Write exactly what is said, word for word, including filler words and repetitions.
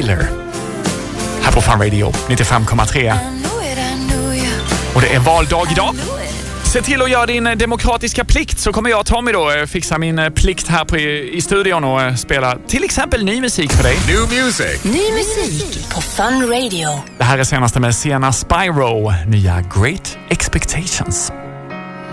Tyler. Här på Fun Radio nittiofem komma tre. Och det är valdag idag. Se till att göra din demokratiska plikt, så kommer jag och Tommy då fixa min plikt här på, i studion och spela till exempel ny musik för dig. New music. Ny musik på Fun Radio. Det här är senaste med Sienna Spyro, nya Great Expectations.